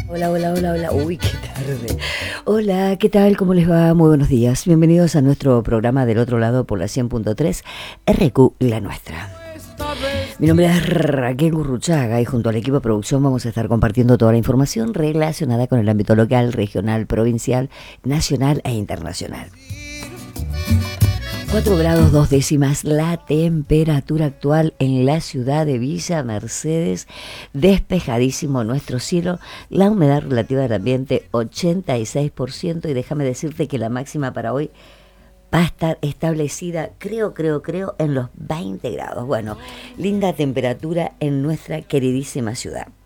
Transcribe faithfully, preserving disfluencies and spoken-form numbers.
Hola, hola, hola, hola. Uy, qué tarde. Hola, ¿qué tal? ¿Cómo les va? Muy buenos días. Bienvenidos a nuestro programa Del Otro Lado por la cien punto tres R Q, la nuestra. Mi nombre es Raquel Gurruchaga y junto al equipo de producción vamos a estar compartiendo toda la información relacionada con el ámbito local, regional, provincial, nacional e internacional. cuatro grados dos décimas la temperatura actual en la ciudad de Villa Mercedes, despejadísimo nuestro cielo, la humedad relativa del ambiente ochenta y seis por ciento y déjame decirte que la máxima para hoy va a estar establecida, creo, creo, creo, en los veinte grados. Bueno, linda temperatura en nuestra queridísima ciudad.